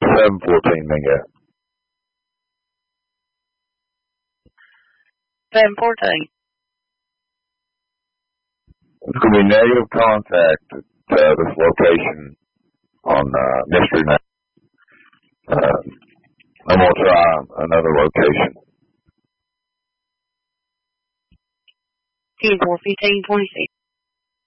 714, bingo. 714. It's going to be negative contact at this location on Mystery Mountain. I'm going to try another location. 10-4-15-26.